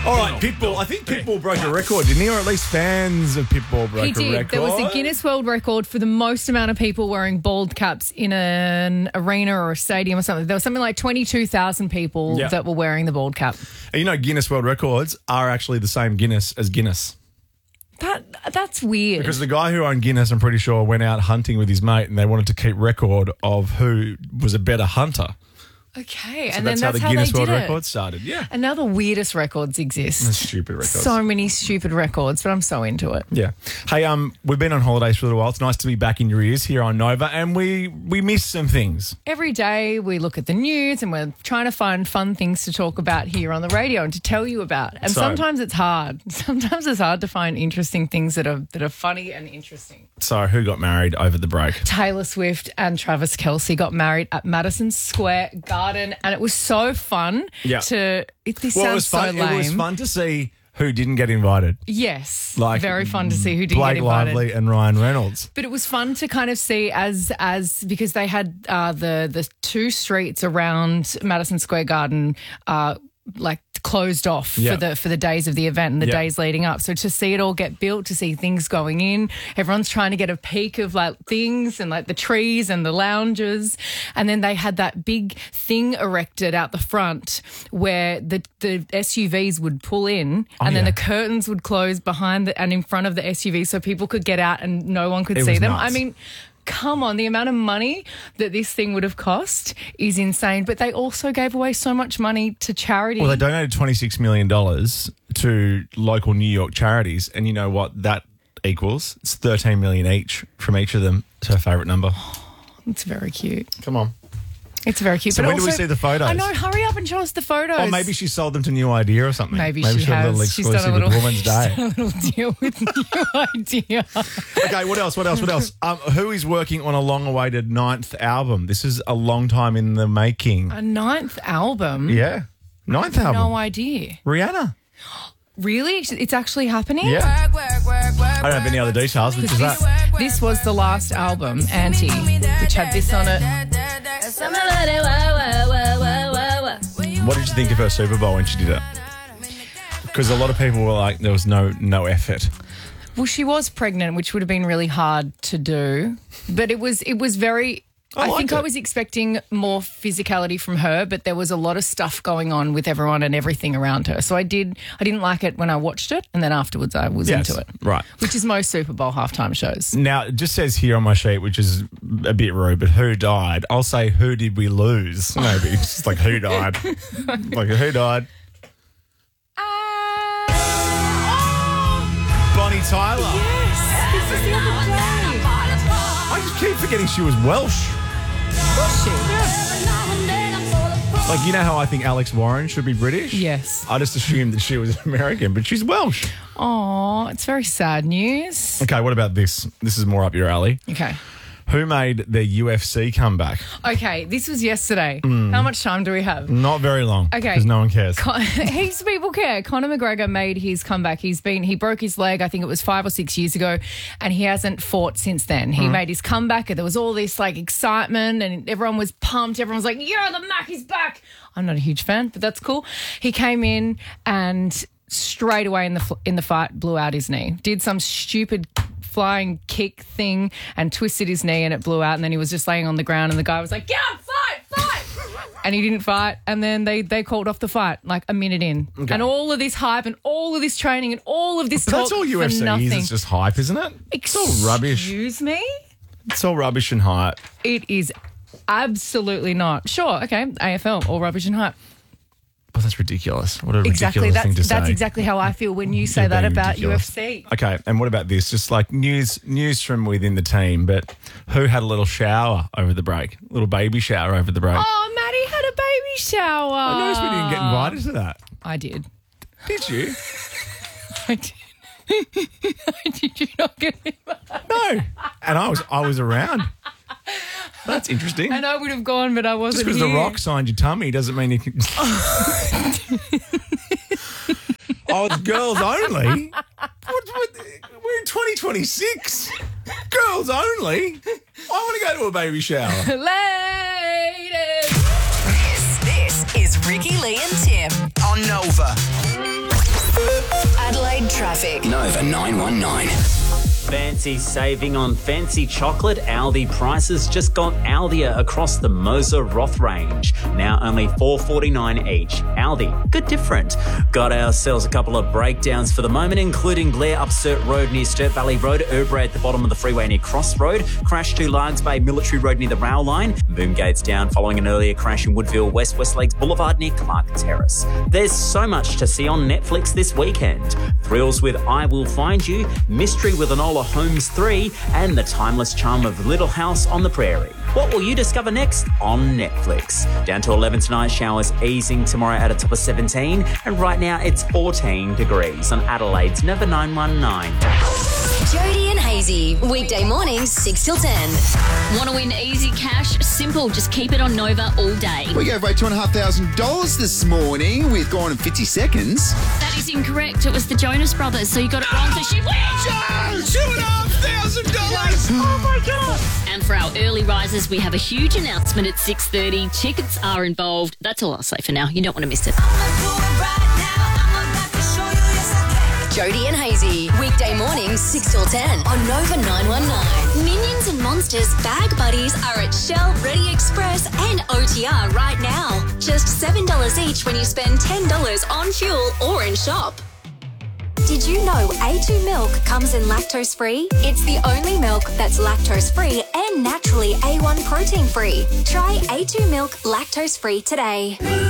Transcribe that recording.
All right, Pitbull. I think Pitbull broke a record, didn't he? Or at least fans of Pitbull broke He a did. record. There was a Guinness World Record for the most amount of people wearing bald caps in an arena or a stadium or something. There was something like 22,000 people that were wearing the bald cap. And you know, Guinness World Records are actually the same Guinness as Guinness. That's weird. Because the guy who owned Guinness, I'm pretty sure, went out hunting with his mate and they wanted to keep record of who was a better hunter. Okay, So and that's then how the that's how Guinness they World did it. Record started. Yeah. And now the weirdest records exist. Stupid records. So many stupid records, but I'm so into it. Yeah. Hey, we've been on holidays for a little while. It's nice to be back in your ears here on Nova, and we miss some things. Every day we look at the news and we're trying to find fun things to talk about here on the radio and to tell you about. And sometimes it's hard. Sometimes it's hard to find interesting things that are funny and interesting. So, who got married over the break? Taylor Swift and Travis Kelce got married at Madison Square Garden, and it was so fun This sounds so lame. It was fun to see who didn't get invited. Yes. Like very fun to see who didn't Blake get invited. Lively and Ryan Reynolds. But it was fun to kind of see as because they had the two streets around Madison Square Garden like closed off for the days of the event and the days leading up. So to see it all get built, to see things going in, everyone's trying to get a peek of like things and like the trees and the lounges. And then they had that big thing erected out the front where the SUVs would pull in and then the curtains would close behind and in front of the SUV so people could get out and no one could see them. Nuts. I mean, come on, the amount of money that this thing would have cost is insane. But they also gave away so much money to charity. Well, they donated $26 million to local New York charities. And you know what that equals? It's $13 million each from each of them. It's her favourite number. It's very cute. Come on. It's very cute. So but when do we also, see the photos? I know, hurry up and show us the photos. Or maybe she sold them to New Idea or something. Maybe she she had a little has. She's exclusive done a little, with Women's Day. she's done a little deal with New Idea. Okay, what else? Who is working on a long-awaited 9th album? This is a long time in the making. A 9th album? Yeah. 9th album. No idea. Rihanna. Really? It's actually happening? Yeah. I don't have any other details, which is that. This was the last album, Anti, which had this on it. What did you think of her Super Bowl when she did it? Because a lot of people were like, there was no effort. Well, she was pregnant, which would have been really hard to do. But it was very... I think I was expecting more physicality from her, but there was a lot of stuff going on with everyone and everything around her. So I didn't like it when I watched it, and then afterwards I was into it. Right. Which is most Super Bowl halftime shows. Now, it just says here on my sheet, which is a bit rude, but who died? I'll say, who did we lose? Maybe. It's just like, who died? Like, who died? Bonnie Tyler. Yes, this is the other day. I just keep forgetting she was Welsh. Was she? Like, you know how I think Alex Warren should be British? Yes. I just assumed that she was American, but she's Welsh. Oh, it's very sad news. Okay, what about this? This is more up your alley. Okay. Who made their UFC comeback? Okay, this was yesterday. How much time do we have? Not very long. Okay. Because no one cares. Heaps of people care. Conor McGregor made his comeback. He broke his leg, I think it was 5 or 6 years ago, and he hasn't fought since then. He made his comeback, and there was all this like excitement, and everyone was pumped. Everyone was like, yeah, the Mac is back. I'm not a huge fan, but that's cool. He came in and straight away in the fight blew out his knee. Did some stupid flying kick thing and twisted his knee and it blew out, and then he was just laying on the ground and the guy was like, get up, fight! And he didn't fight, and then they called off the fight like a minute in. Okay. And all of this hype and all of this training and all of this talk that's all UFC for nothing. is. It's just hype, isn't it? It's all rubbish. Excuse me? It's all rubbish and hype. It is absolutely not. Sure, okay, AFL, all rubbish and hype. Well, that's ridiculous. What a Exactly. ridiculous thing to say. That's exactly how I feel when you say that being about ridiculous. UFC. Okay, and what about this? Just like news from within the team, but who had a little shower over the break? A little baby shower over the break? Oh, Maddie had a baby shower. I noticed we didn't get invited to that. I did. Did you? I did. Did you not get invited? No. And I was around. That's interesting. And I would have gone, but I wasn't Just because here. The Rock signed your tummy doesn't mean you can... Oh, it's girls only? What, we're in 2026. Girls only? I want to go to a baby shower. Ladies. This is Ricky, Lee and Tim on Nova. traffic. Nova 919. Fancy saving on fancy chocolate. Aldi prices just got Aldia across the Moser Roth range. Now only $4.49 each. Aldi, good different. Got ourselves a couple of breakdowns for the moment, including Blair up Sturt Road near Sturt Valley Road, Urbray at the bottom of the freeway near Cross Road, crash to Largs Bay Military Road near the rail line, Boomgate's down following an earlier crash in Woodville West, West Lakes Boulevard near Clark Terrace. There's so much to see on Netflix this weekend. Thrills with I Will Find You, Mystery with Enola Holmes 3, and the timeless charm of Little House on the Prairie. What will you discover next on Netflix? Down to 11 tonight, showers easing tomorrow at a top of 17, and right now it's 14 degrees on Adelaide's Nova 919. Jody and Hazy, weekday mornings 6 till 10. Want to win easy cash? Simple. Just keep it on Nova all day. We gave away $2,500 this morning with Gone in 50 Seconds. That is incorrect. It was the Jonas Brothers, so you got it wrong. So she wins! $2,500! Oh my God! And for our early risers, we have a huge announcement at 6:30. Tickets are involved. That's all I'll say for now. You don't want to miss it. Jody and Hazy, weekday mornings 6 till 10 on Nova 919. Minions and Monsters Bag Buddies are at Shell, Ready Express and OTR right now. Just $7 each when you spend $10 on fuel or in shop. Did you know A2 milk comes in lactose-free? It's the only milk that's lactose-free and naturally A1 protein-free. Try A2 milk lactose-free today.